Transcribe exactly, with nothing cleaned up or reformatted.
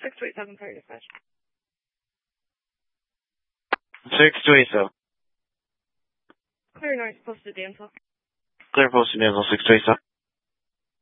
six two eight seven, Prairie Dispatch. six two eight seven. Clear North, posted Dansville. Clear posted Dansville, six two eight seven.